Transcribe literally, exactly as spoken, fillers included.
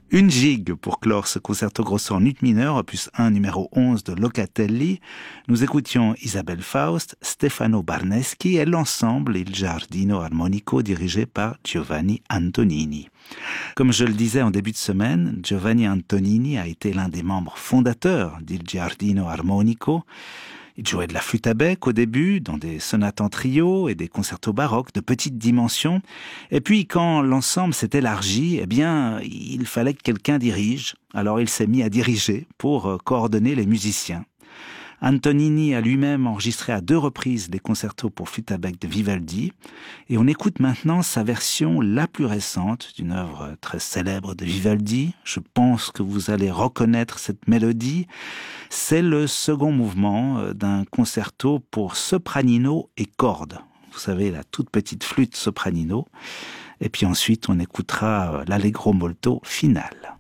Une gigue pour clore ce concerto grosso en ut mineur, opus un numéro onze de Locatelli. Nous écoutions Isabelle Faust, Stefano Barneschi et l'ensemble Il Giardino Armonico dirigé par Giovanni Antonini. Comme je le disais en début de semaine, Giovanni Antonini a été l'un des membres fondateurs d'Il Giardino Armonico. Il jouait de la flûte à bec au début, dans des sonates en trio et des concertos baroques de petite dimension. Et puis, quand l'ensemble s'est élargi, eh bien, il fallait que quelqu'un dirige. Alors, il s'est mis à diriger pour coordonner les musiciens. Antonini a lui-même enregistré à deux reprises des concertos pour flûte à bec de Vivaldi. Et on écoute maintenant sa version la plus récente d'une œuvre très célèbre de Vivaldi. Je pense que vous allez reconnaître cette mélodie. C'est le second mouvement d'un concerto pour sopranino et cordes. Vous savez, la toute petite flûte sopranino. Et puis ensuite, on écoutera l'Allegro molto final.